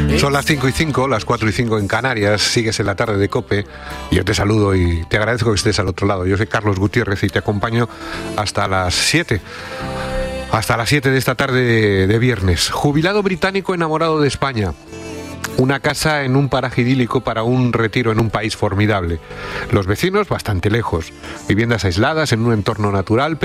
Son las 5:05, las 4:05 en Canarias. Sigues en la tarde de COPE. Y yo te saludo y te agradezco que estés al otro lado. Yo soy Carlos Gutiérrez y te acompaño hasta las 7. Hasta las 7 de esta tarde de viernes. Jubilado británico enamorado de España. Una casa en un paraje idílico para un retiro en un país formidable. Los vecinos bastante lejos. Viviendas aisladas en un entorno natural,